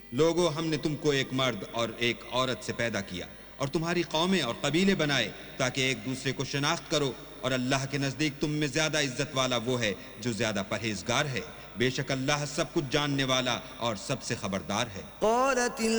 लोगों, हमने तुमको एक मर्द और एक औरत से पैदा किया और तुम्हारी कौमें और कबीले बनाए ताकि एक दूसरे को शिनाख्त करो, और अल्लाह के नजदीक तुम में ज्यादा इज्जत वाला वो है जो ज्यादा परहेजगार है। बेशक अल्लाह सब कुछ जानने वाला और सबसे खबरदार है।